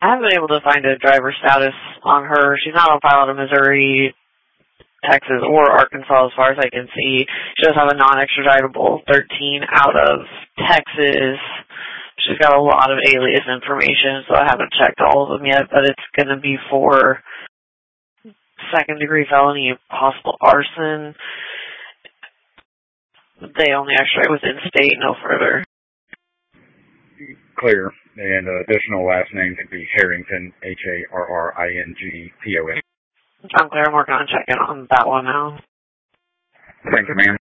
I haven't been able to find a driver status on her. She's not on file in Missouri, Texas, or Arkansas as far as I can see. She does have a non-extraditable 13 out of Texas. She's got a lot of alias information, so I haven't checked all of them yet, but it's going to be for second-degree felony, possible arson. They only extradite within state, no further. Clear. And additional last name could be Harrington, Harringpos. I'm clear. I'm working on checking on that one now. Thank you, ma'am.